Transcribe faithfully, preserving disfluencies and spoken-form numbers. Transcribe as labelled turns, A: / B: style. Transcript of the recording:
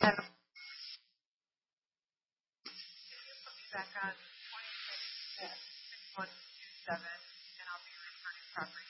A: Can you put me back on twenty-six, six one two seven, and I'll be returning property